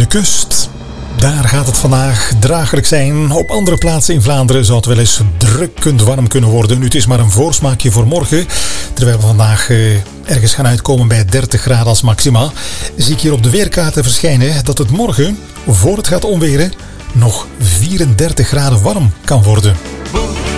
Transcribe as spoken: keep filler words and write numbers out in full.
kust. Daar gaat het vandaag draaglijk zijn. Op andere plaatsen in Vlaanderen zou het wel eens drukkend warm kunnen worden. Nu, het is maar een voorsmaakje voor morgen. Terwijl we vandaag eh, ergens gaan uitkomen bij dertig graden als maxima. Zie ik hier op de weerkaarten verschijnen dat het morgen, voor het gaat onweren, nog vierendertig graden warm kan worden.